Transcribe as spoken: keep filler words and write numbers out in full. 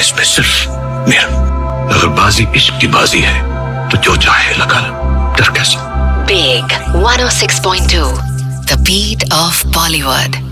इसमें सिर्फ मेरा। अगर बाजी इश्क की बाजी है तो जो चाहे लगा लो, डर कैसे? Big one oh six point two, the beat of Bollywood.